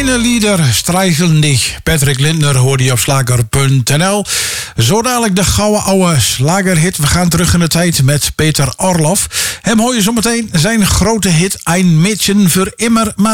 Meine Lieder streicheln dich. Patrick Lindner hoorde je op slager.nl. Zo dadelijk de gouden oude slagerhit. We gaan terug in de tijd met Peter Orloff. Hem hoor je zometeen zijn grote hit Ein Mädchen für immer. Maar